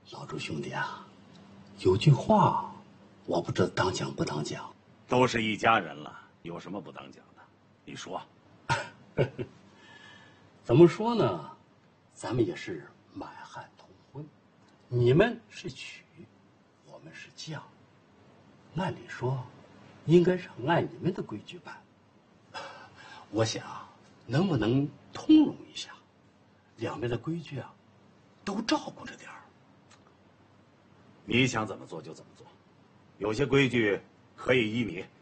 老周兄弟啊，有句话，我不知道当讲不当讲。 都是一家人了，有什么不当讲的？你说。 怎么说呢？咱们也是满汉通婚，你们是娶，我们是嫁。按理说，应该是按你们的规矩办。我想，能不能通融一下，两边的规矩啊，都照顾着点儿。 你想怎么做就怎么做，有些规矩可以依你，